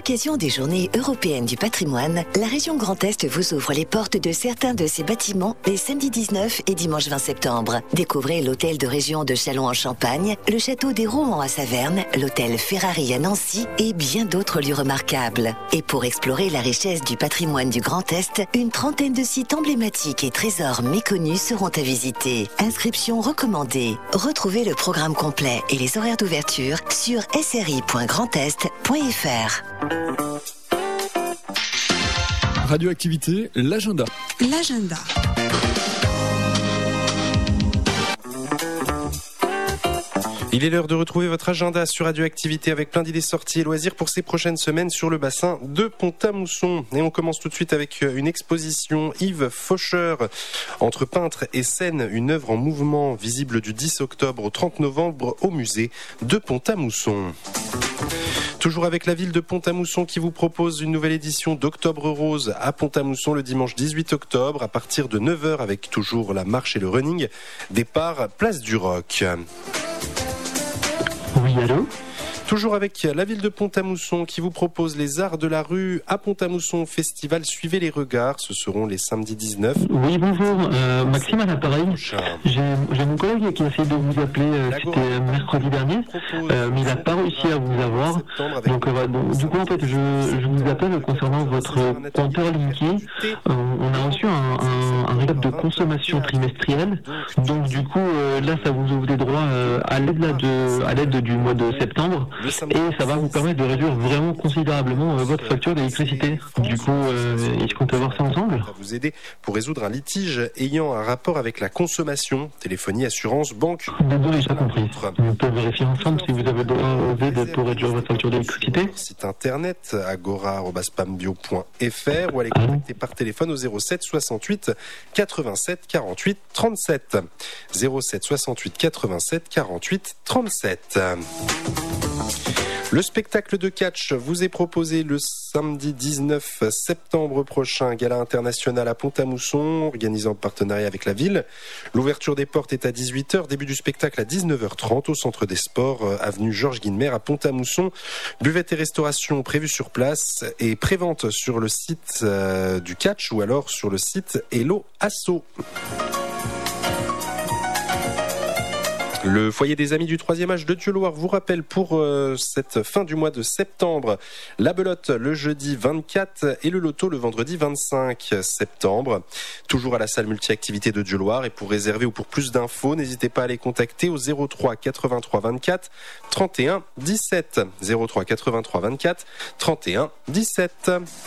l'occasion des Journées européennes du patrimoine, la région Grand Est vous ouvre les portes de certains de ses bâtiments les samedis 19 et dimanche 20 septembre. Découvrez l'hôtel de région de Châlons en Champagne, le château des Rohan à Saverne, l'hôtel Ferrari à Nancy et bien d'autres lieux remarquables. Et pour explorer la richesse du patrimoine du Grand Est, une trentaine de sites emblématiques et trésors méconnus seront à visiter. Inscription recommandée. Retrouvez le programme complet et les horaires d'ouverture sur sri.grandest.fr. Radioactivité, l'agenda. L'agenda. Il est l'heure de retrouver votre agenda sur Radioactivité avec plein d'idées sorties et loisirs pour ces prochaines semaines sur le bassin de Pont-à-Mousson. Et on commence tout de suite avec une exposition Yves Faucheur. Entre peintre et scène, une œuvre en mouvement visible du 10 octobre au 30 novembre au musée de Pont-à-Mousson. Toujours avec la ville de Pont-à-Mousson qui vous propose une nouvelle édition d'Octobre Rose à Pont-à-Mousson le dimanche 18 octobre à partir de 9h avec toujours la marche et le running. Départ Place du Roc. Oui, allô ? Toujours avec la ville de Pont-à-Mousson qui vous propose les arts de la rue à Pont-à-Mousson Festival Suivez les regards. Ce seront les samedis 19. Oui, bonjour. Maxime à l'appareil. J'ai mon collègue qui a essayé de vous appeler, c'était mercredi dernier, mais il n'a pas réussi à vous avoir. Donc, du coup, en fait, je vous appelle concernant votre compteur Linky. On a reçu un récap de consommation trimestrielle. Donc, du coup, là, ça vous ouvre des droits à l'aide du mois de septembre. Et ça va vous permettre de réduire vraiment considérablement votre facture d'électricité. Du coup, est-ce qu'on peut voir ça ensemble ? Ça va vous aider pour résoudre un litige ayant un rapport avec la consommation, téléphonie, assurance, banque. Désolé, j'ai pas compris. On peut vérifier ensemble si vous avez besoin d'aide pour réduire votre facture d'électricité. Site internet agora@spambio.fr ou à les contacter par téléphone au 07 68 87 48 37. 07 68 87 48 37. Le spectacle de catch vous est proposé le samedi 19 septembre prochain, gala international à Pont-à-Mousson, organisé en partenariat avec la ville. L'ouverture des portes est à 18h, début du spectacle à 19h30 au centre des sports, avenue Georges Guilmer à Pont-à-Mousson. Buvette et restauration prévues sur place et prévente sur le site du catch ou alors sur le site Hello Asso. Le foyer des Amis du 3e âge de Dieuloir vous rappelle pour cette fin du mois de septembre la belote le jeudi 24 et le loto le vendredi 25 septembre. Toujours à la salle multi-activité de Dieuloir. Et pour réserver ou pour plus d'infos, n'hésitez pas à les contacter au 03 83 24 31 17. 03 83 24 31 17.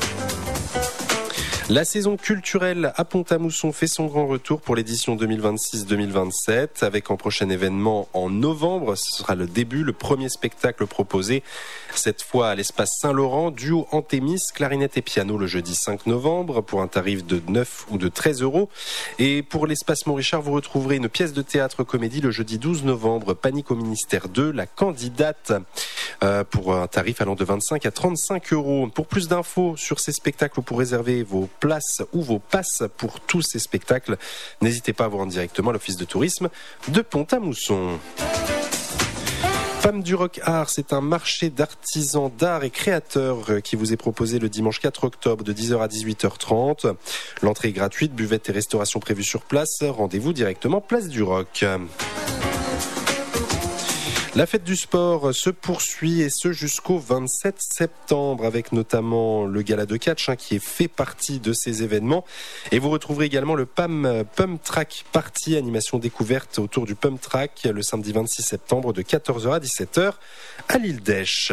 La saison culturelle à Pont-à-Mousson fait son grand retour pour l'édition 2026-2027 avec en prochain événement en novembre. Ce sera le début, le premier spectacle proposé cette fois à l'espace Saint-Laurent, duo Antémis, clarinette et piano le jeudi 5 novembre pour un tarif de 9 ou de 13 €. Et pour l'espace Montrichard, vous retrouverez une pièce de théâtre comédie le jeudi 12 novembre, Panique au ministère 2, La candidate, pour un tarif allant de 25 à 35 €. Pour plus d'infos sur ces spectacles ou pour réserver vos places ou vos passes pour tous ces spectacles, n'hésitez pas à vous rendre directement à l'office de tourisme de Pont-à-Mousson. Femmes du Rock Art, c'est un marché d'artisans d'art et créateurs qui vous est proposé le dimanche 4 octobre de 10h à 18h30. L'entrée est gratuite, buvette et restauration prévues sur place. Rendez-vous directement place du Roc. La fête du sport se poursuit et ce jusqu'au 27 septembre avec notamment le gala de catch qui fait partie de ces événements. Et vous retrouverez également le Pump Track Party, animation découverte autour du Pump Track le samedi 26 septembre de 14h à 17h à l'île d'Esch.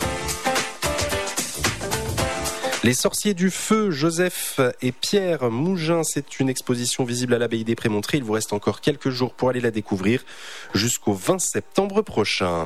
Les sorciers du feu, Joseph et Pierre Mougin, c'est une exposition visible à l'abbaye des Prémontrés. Il vous reste encore quelques jours pour aller la découvrir jusqu'au 20 septembre prochain.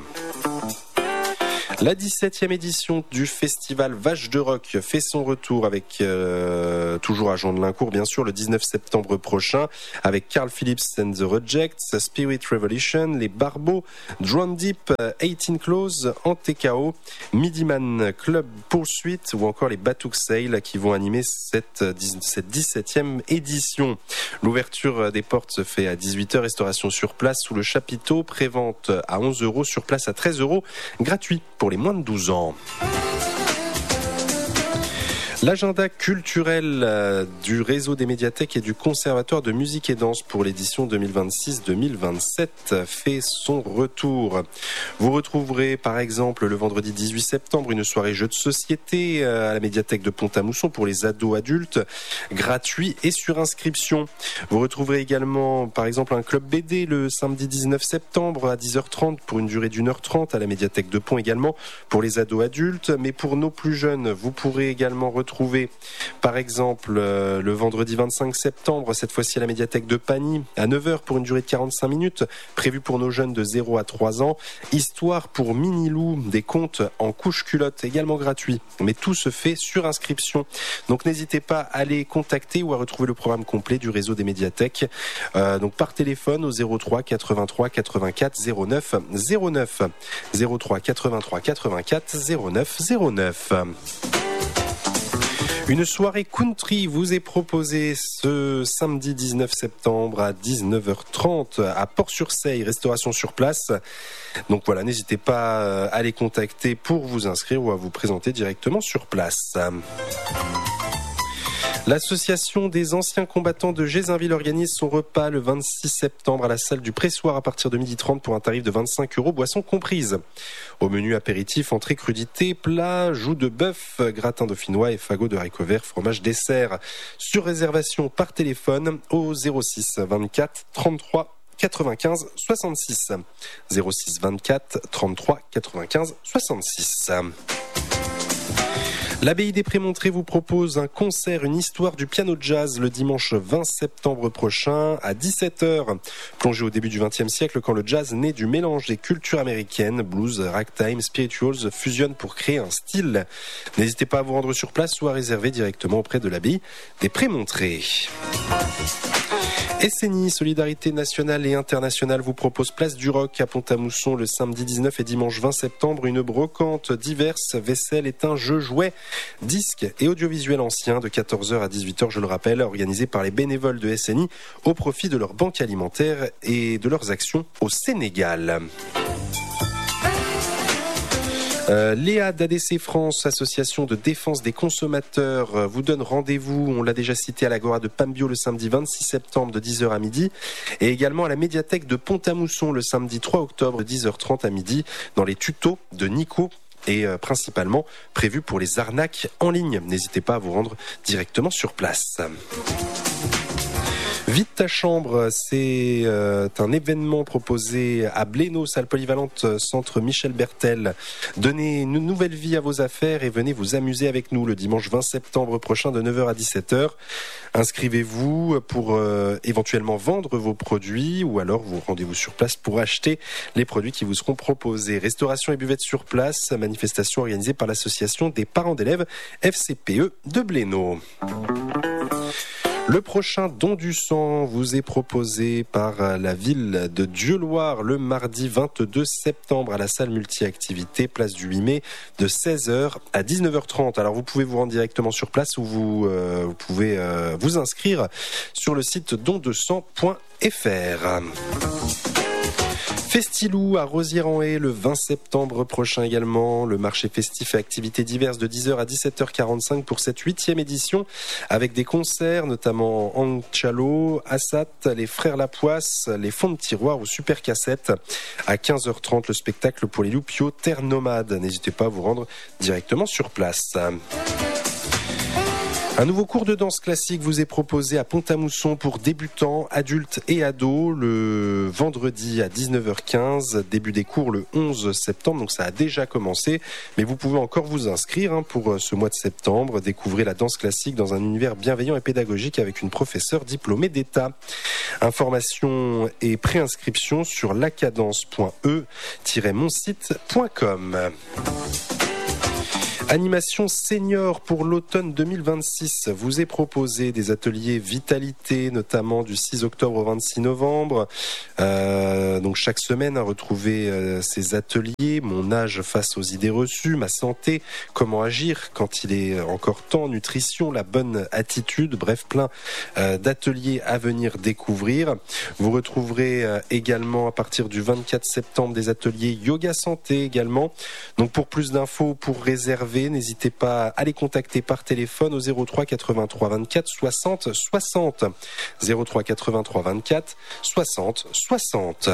La 17e édition du festival Vache de Rock fait son retour avec, toujours à Jean-de-Lincourt bien sûr, le 19 septembre prochain avec Carl Phillips and the Rejects, Spirit Revolution, les Barbeaux, Drone Deep, 18 Claws, Antekao, Midiman Club Poursuite ou encore les Batouk Sail qui vont animer cette 17e édition. L'ouverture des portes se fait à 18h, restauration sur place sous le chapiteau, prévente à 11 €, sur place à 13 €, gratuit pour les moins de 12 ans. L'agenda culturel du réseau des médiathèques et du Conservatoire de musique et danse pour l'édition 2026-2027 fait son retour. Vous retrouverez par exemple le vendredi 18 septembre une soirée jeux de société à la médiathèque de Pont-à-Mousson pour les ados adultes, gratuit et sur inscription. Vous retrouverez également par exemple un club BD le samedi 19 septembre à 10h30 pour une durée d'1h30 à la médiathèque de Pont également pour les ados adultes. Mais pour nos plus jeunes, vous pourrez également retrouver par exemple le vendredi 25 septembre, cette fois-ci à la médiathèque de Pagny, à 9h pour une durée de 45 minutes, prévue pour nos jeunes de 0 à 3 ans. Histoire pour Mini-Lou, des contes en couche-culotte, également gratuit. Mais tout se fait sur inscription. Donc n'hésitez pas à aller contacter ou à retrouver le programme complet du réseau des médiathèques. Donc par téléphone au 03 83 84 09 09. 03 83 84 09 09. Une soirée country vous est proposée ce samedi 19 septembre à 19h30 à Port-sur-Seille, restauration sur place. Donc voilà, n'hésitez pas à les contacter pour vous inscrire ou à vous présenter directement sur place. L'association des anciens combattants de Gézinville organise son repas le 26 septembre à la salle du Pressoir à partir de 12h30 pour un tarif de 25 €, boissons comprises. Au menu apéritif, entrée crudité, plat, joues de bœuf, gratin dauphinois et fagots de haricots verts, fromage, dessert. Sur réservation par téléphone au 06 24 33 95 66. 06 24 33 95 66. L'Abbaye des Prémontrés vous propose un concert, une histoire du piano jazz le dimanche 20 septembre prochain à 17h. Plongé au début du XXe siècle quand le jazz naît du mélange des cultures américaines, blues, ragtime, spirituals fusionnent pour créer un style. N'hésitez pas à vous rendre sur place ou à réserver directement auprès de l'Abbaye des Prémontrés. SNI, Solidarité Nationale et Internationale vous propose Place du Roc à Pont-à-Mousson le samedi 19 et dimanche 20 septembre. Une brocante diverse, vaisselle, étain, jeux, jouets, disques et audiovisuels anciens de 14h à 18h, je le rappelle, organisé par les bénévoles de SNI au profit de leur banque alimentaire et de leurs actions au Sénégal. Léa d'ADC France, association de défense des consommateurs, vous donne rendez-vous, on l'a déjà cité, à l'Agora de Pambio le samedi 26 septembre de 10h à midi et également à la médiathèque de Pont-à-Mousson le samedi 3 octobre de 10h30 à midi dans les tutos de Nico et principalement prévus pour les arnaques en ligne. N'hésitez pas à vous rendre directement sur place. Vite ta chambre, c'est un événement proposé à Blénaud, salle polyvalente, centre Michel Bertel. Donnez une nouvelle vie à vos affaires et venez vous amuser avec nous le dimanche 20 septembre prochain de 9h à 17h. Inscrivez-vous pour éventuellement vendre vos produits ou alors vous rendez-vous sur place pour acheter les produits qui vous seront proposés. Restauration et buvette sur place, manifestation organisée par l'association des parents d'élèves FCPE de Blénaud. Le prochain don du sang vous est proposé par la ville de Dieuloir le mardi 22 septembre à la salle multi-activité, place du 8 mai, de 16h à 19h30. Alors vous pouvez vous rendre directement sur place ou vous pouvez vous inscrire sur le site dondesang.fr. Festilou à Rosières-en-Haye le 20 septembre prochain également. Le marché festif et activités diverses de 10h à 17h45 pour cette 8e édition avec des concerts notamment Ang Chalo, Assat, les Frères Lapoisse, les Fonds de Tiroir ou Super Cassette. À 15h30 le spectacle pour les Loupio Terre Nomade. N'hésitez pas à vous rendre directement sur place. Un nouveau cours de danse classique vous est proposé à Pont-à-Mousson pour débutants, adultes et ados le vendredi à 19h15, début des cours le 11 septembre, donc ça a déjà commencé, mais vous pouvez encore vous inscrire pour ce mois de septembre, découvrez la danse classique dans un univers bienveillant et pédagogique avec une professeure diplômée d'État. Information et préinscription sur lacadence.e-monsite.com. Animation senior pour l'automne 2026 vous est proposé des ateliers vitalité, notamment du 6 octobre au 26 novembre. Donc chaque semaine, retrouvez ces ateliers, mon âge face aux idées reçues, ma santé, comment agir quand il est encore temps, nutrition, la bonne attitude, bref, plein d'ateliers à venir découvrir. Vous retrouverez également à partir du 24 septembre des ateliers yoga santé également. Donc pour plus d'infos, pour réserver rentrée. N'hésitez pas à les contacter par téléphone au 03 83 24 60 60. 03 83 24 60 60.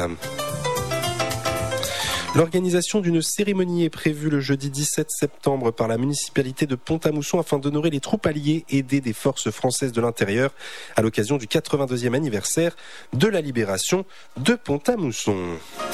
L'organisation d'une cérémonie est prévue le jeudi 17 septembre par la municipalité de Pont-à-Mousson afin d'honorer les troupes alliées aidées des forces françaises de l'intérieur à l'occasion du 82e anniversaire de la libération de Pont-à-Mousson.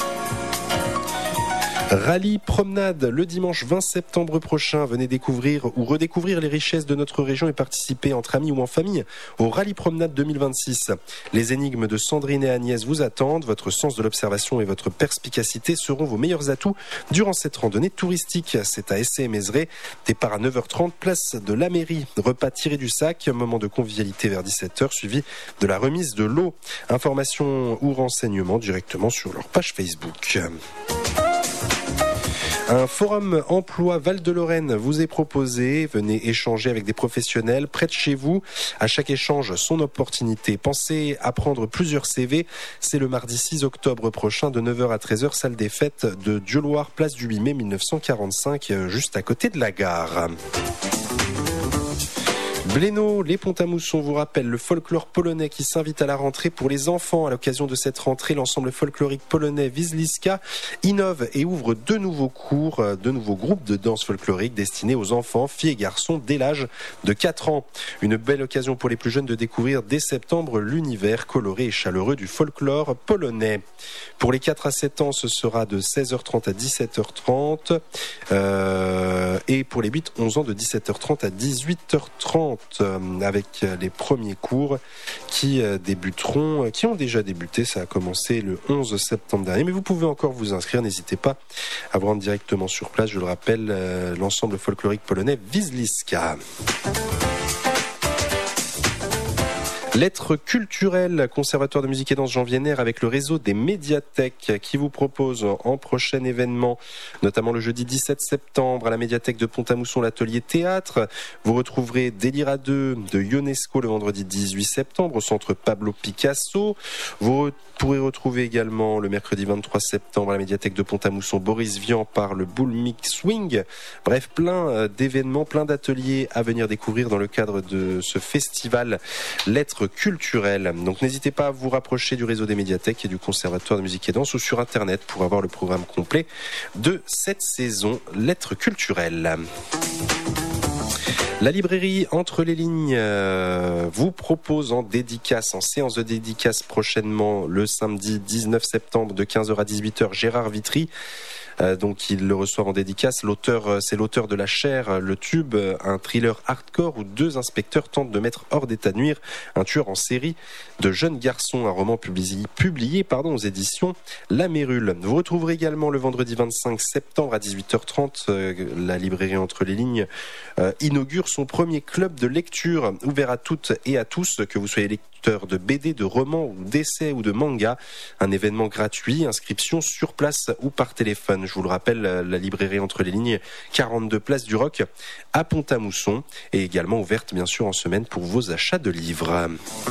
Rallye promenade le dimanche 20 septembre prochain. Venez découvrir ou redécouvrir les richesses de notre région et participer entre amis ou en famille au Rallye promenade 2026. Les énigmes de Sandrine et Agnès vous attendent. Votre sens de l'observation et votre perspicacité seront vos meilleurs atouts durant cette randonnée touristique. C'est à Essey-Mézeray. Départ à 9h30, place de la mairie. Repas tiré du sac, moment de convivialité vers 17h, suivi de la remise de l'eau. Informations ou renseignements directement sur leur page Facebook. Un forum emploi Val-de-Lorraine vous est proposé. Venez échanger avec des professionnels près de chez vous. À chaque échange, son opportunité. Pensez à prendre plusieurs CV. C'est le mardi 6 octobre prochain de 9h à 13h, salle des fêtes de Dieuloir, place du 8 mai 1945, juste à côté de la gare. Blénaud, les Pont-à-Mousson vous rappellent le folklore polonais qui s'invite à la rentrée pour les enfants. À l'occasion de cette rentrée, l'ensemble folklorique polonais Wisliska innove et ouvre deux nouveaux cours, deux nouveaux groupes de danse folklorique destinés aux enfants, filles et garçons dès l'âge de 4 ans. Une belle occasion pour les plus jeunes de découvrir dès septembre l'univers coloré et chaleureux du folklore polonais. Pour les 4 à 7 ans, ce sera de 16h30 à 17h30 et pour les 8-11 ans de 17h30 à 18h30. Avec les premiers cours qui ont déjà débuté. Ça a commencé le 11 septembre dernier, mais vous pouvez encore vous inscrire. N'hésitez pas à vous rendre directement sur place. Je le rappelle, l'ensemble folklorique polonais Wisliska. Lettres culturelles, Conservatoire de musique et danse Jean Vienner avec le réseau des médiathèques qui vous propose en prochain événement, notamment le jeudi 17 septembre à la médiathèque de Pont-à-Mousson, l'atelier théâtre. Vous retrouverez Délire à deux de Ionesco le vendredi 18 septembre au centre Pablo Picasso. Vous pourrez retrouver également le mercredi 23 septembre à la médiathèque de Pont-à-Mousson Boris Vian par le Bull Mix Swing. Bref, plein d'événements, plein d'ateliers à venir découvrir dans le cadre de ce festival Lettres culturelles. Donc n'hésitez pas à vous rapprocher du réseau des médiathèques et du Conservatoire de musique et danse ou sur internet pour avoir le programme complet de cette saison Lettres culturelles. La librairie Entre les lignes vous propose en séance de dédicace prochainement le samedi 19 septembre de 15h à 18h Gérard Vitry. Donc il le reçoit en dédicace. C'est l'auteur de La Chair, le Tube, un thriller hardcore où 2 inspecteurs tentent de mettre hors d'état de nuire un tueur en série de jeunes garçons, un roman publié aux éditions La Mérule. Vous retrouverez également le vendredi 25 septembre à 18h30 la librairie Entre les lignes inaugure son premier club de lecture ouvert à toutes et à tous, que vous soyez lecteur de BD, de romans ou d'essais ou de manga. Un événement gratuit, inscription sur place ou par téléphone. Je vous le rappelle, la librairie Entre les lignes, 42 place du Roc à Pont-à-Mousson, et également ouverte bien sûr en semaine pour vos achats de livres.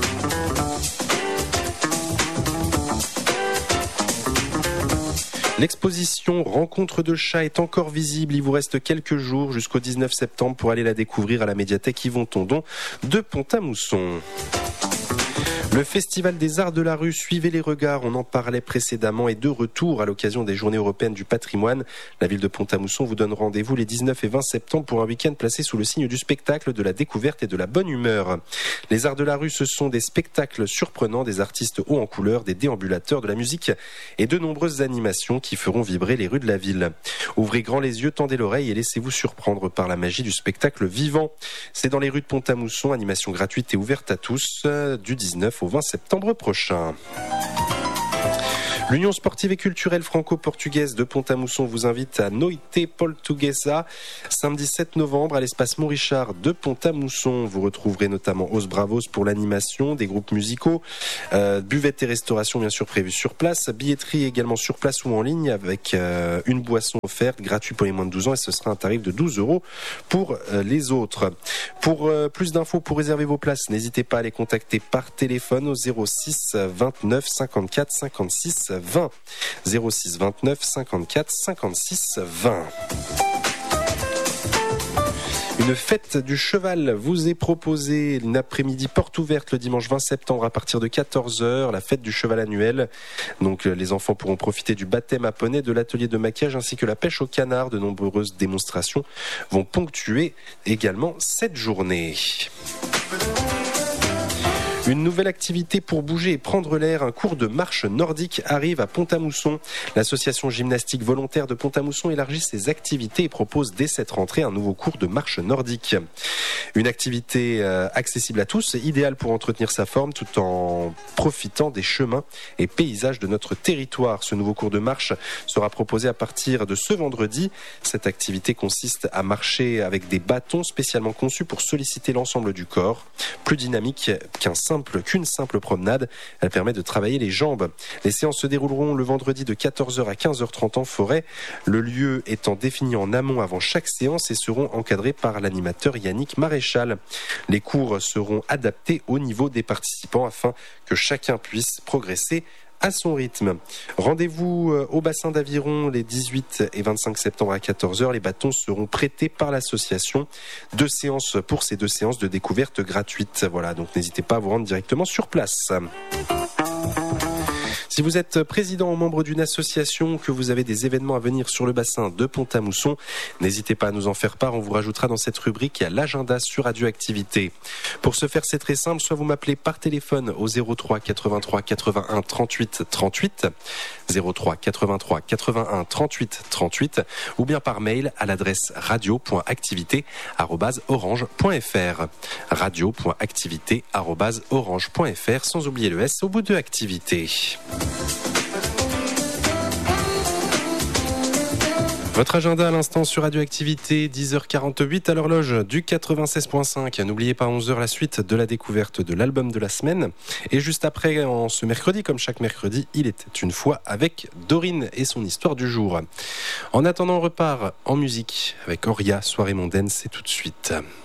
L'exposition Rencontre de chats est encore visible. Il vous reste quelques jours jusqu'au 19 septembre pour aller la découvrir à la médiathèque Yvon Tondon de Pont-à-Mousson. Le Festival des Arts de la Rue, suivez les regards, on en parlait précédemment, est de retour à l'occasion des Journées européennes du patrimoine. La ville de Pont-à-Mousson vous donne rendez-vous les 19 et 20 septembre pour un week-end placé sous le signe du spectacle, de la découverte et de la bonne humeur. Les Arts de la Rue, ce sont des spectacles surprenants, des artistes hauts en couleur, des déambulateurs, de la musique et de nombreuses animations qui feront vibrer les rues de la ville. Ouvrez grand les yeux, tendez l'oreille et laissez-vous surprendre par la magie du spectacle vivant. C'est dans les rues de Pont-à-Mousson, animation gratuite et ouverte à tous, du 19 au 20 septembre prochain. L'Union sportive et culturelle franco-portugaise de Pont-à-Mousson vous invite à Noite Portuguesa, samedi 7 novembre à l'espace Montrichard de Pont-à-Mousson. Vous retrouverez notamment Os Bravos pour l'animation, des groupes musicaux, buvette et restauration bien sûr prévues sur place, billetterie également sur place ou en ligne avec une boisson offerte, gratuit pour les moins de 12 ans, et ce sera un tarif de 12 € pour les autres. Pour plus d'infos, pour réserver vos places, n'hésitez pas à les contacter par téléphone au 06 29 54 56 20. 06 29 54 56 20. Une fête du cheval vous est proposée, une après-midi porte ouverte le dimanche 20 septembre à partir de 14h, la fête du cheval annuelle. Donc les enfants pourront profiter du baptême à poney, de l'atelier de maquillage ainsi que la pêche au canard. De nombreuses démonstrations vont ponctuer également cette journée. Une nouvelle activité pour bouger et prendre l'air, un cours de marche nordique arrive à Pont-à-Mousson. L'association gymnastique volontaire de Pont-à-Mousson élargit ses activités et propose dès cette rentrée un nouveau cours de marche nordique. Une activité accessible à tous, idéale pour entretenir sa forme tout en profitant des chemins et paysages de notre territoire. Ce nouveau cours de marche sera proposé à partir de ce vendredi. Cette activité consiste à marcher avec des bâtons spécialement conçus pour solliciter l'ensemble du corps. Plus dynamique qu'une simple promenade, elle permet de travailler les jambes. Les séances se dérouleront le vendredi de 14h à 15h30 en forêt, le lieu étant défini en amont avant chaque séance et seront encadrés par l'animateur Yannick Maréchal. Les cours seront adaptés au niveau des participants afin que chacun puisse progresser à son rythme. Rendez-vous au bassin d'Aviron les 18 et 25 septembre à 14h. Les bâtons seront prêtés par l'association. 2 séances pour ces 2 séances de découverte gratuites. Voilà, donc n'hésitez pas à vous rendre directement sur place. Si vous êtes président ou membre d'une association, que vous avez des événements à venir sur le bassin de Pont-à-Mousson, n'hésitez pas à nous en faire part. On vous rajoutera dans cette rubrique l'agenda sur Radioactivité. Pour ce faire, c'est très simple. Soit vous m'appelez par téléphone au 03 83 81 38 38, 03 83 81 38 38, ou bien par mail à l'adresse radio.activité@orange.fr. radio.activité@orange.fr, sans oublier le S au bout de activité. Votre agenda à l'instant sur Radioactivité, 10h48 à l'horloge du 96.5. N'oubliez pas 11h la suite de la découverte de l'album de la semaine. Et juste après, en ce mercredi, comme chaque mercredi, il était une fois avec Dorine et son histoire du jour. En attendant, on repart en musique avec Oria, Soirée mondaine, c'est tout de suite.